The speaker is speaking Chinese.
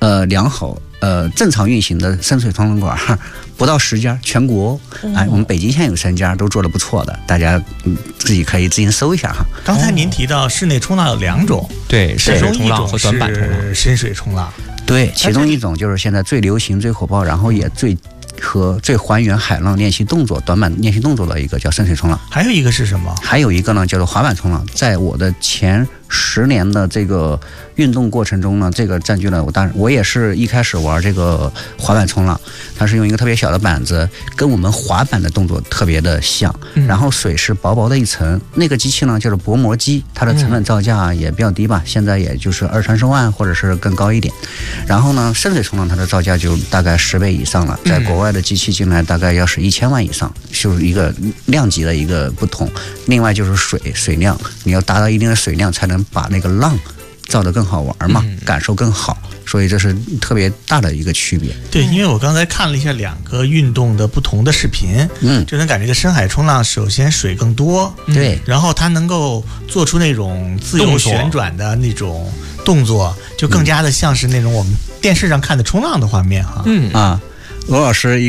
良好正常运行的深水冲浪馆不到10家，全国我们北京县有3家都做得不错的，大家自己可以自行搜一下哈。 刚才您提到室内冲浪有2种， 对，深水冲浪和短板冲浪。 深水冲浪， 对，其中一种就是现在最流行、最火爆，然后也最还原海浪练习动作、短板练习动作的一个叫深水冲浪。 还有一个是什么？ 还有一个呢叫做滑板冲浪。在我的前10年的这个运动过程中呢，这个占据了我也是一开始玩这个滑板冲浪，它是用一个特别小的板子，跟我们滑板的动作特别的像，然后水是薄薄的一层。那个机器呢就是薄膜机，它的成本造价也比较低吧，现在也就是20-30万或者是更高一点。然后呢，深水冲浪它的造价就大概10倍以上了，在国外的机器进来大概要是1000万以上，就是一个量级的一个不同。另外就是水量，你要达到一定的水量才能把那个浪造得更好玩嘛，感受更好，所以这是特别大的一个区别。 对，因为我刚才看了一下2个运动的不同的视频，就能感觉这深海冲浪首先水更多， 对， 然后它能够做出那种自由旋转的那种动作，就更加的像是那种我们电视上看的冲浪的画面哈。 罗老师